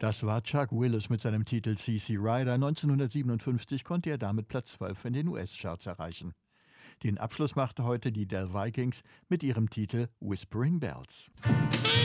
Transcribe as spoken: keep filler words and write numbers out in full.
Das war Chuck Willis mit seinem Titel C C Rider. neunzehnhundertsiebenundfünfzig konnte er damit Platz zwölf in den U S-Charts erreichen. Den Abschluss machte heute die Del Vikings mit ihrem Titel Whispering Bells.